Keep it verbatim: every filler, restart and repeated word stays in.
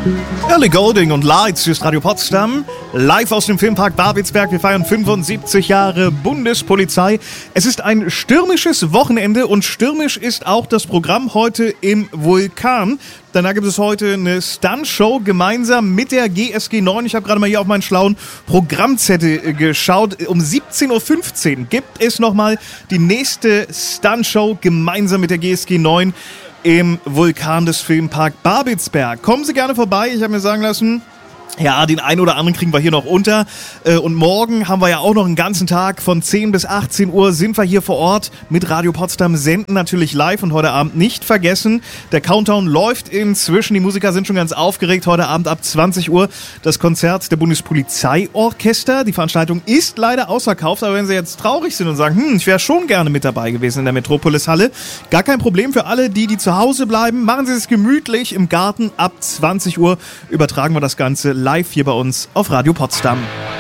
Ellie Goulding und Lights, hier ist Radio Potsdam, live aus dem Filmpark Babelsberg. Wir feiern fünfundsiebzig Jahre Bundespolizei. Es ist ein stürmisches Wochenende und stürmisch ist auch das Programm heute im Vulkan. Danach gibt es heute eine Stuntshow gemeinsam mit der G S G neun. Ich habe gerade mal hier auf meinen schlauen Programmzettel geschaut. Um siebzehn Uhr fünfzehn gibt es nochmal die nächste Stuntshow gemeinsam mit der G S G neun im Vulkan des Filmpark Babelsberg. Kommen Sie gerne vorbei. Ich habe mir sagen lassen, ja, den einen oder anderen kriegen wir hier noch unter. Und morgen haben wir ja auch noch einen ganzen Tag von zehn bis achtzehn Uhr sind wir hier vor Ort mit Radio Potsdam, senden natürlich live und heute Abend nicht vergessen. Der Countdown läuft inzwischen, die Musiker sind schon ganz aufgeregt. Heute Abend ab zwanzig Uhr das Konzert der Bundespolizeiorchester. Die Veranstaltung ist leider ausverkauft, aber wenn Sie jetzt traurig sind und sagen, hm, ich wäre schon gerne mit dabei gewesen in der Metropolis-Halle, gar kein Problem für alle, die, die zu Hause bleiben. Machen Sie es gemütlich im Garten. Ab zwanzig Uhr übertragen wir das Ganze live hier bei uns auf Radio Potsdam.